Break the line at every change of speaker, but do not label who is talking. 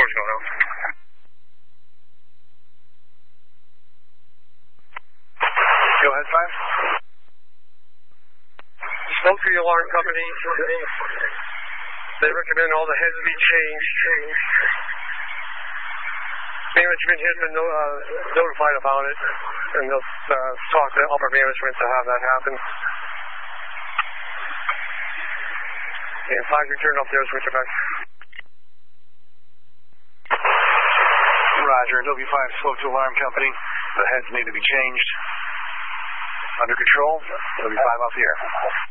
what's going on.
Go ahead, 5.
Spoke to the alarm company. They recommend all the heads be changed. Being that you've been hit and notified about it, and they'll talk to upper management to have that happen. And 5, return up there, switch it back.
Roger, W5 spoke to alarm company. The heads need to be changed. Under control, W5 off the air.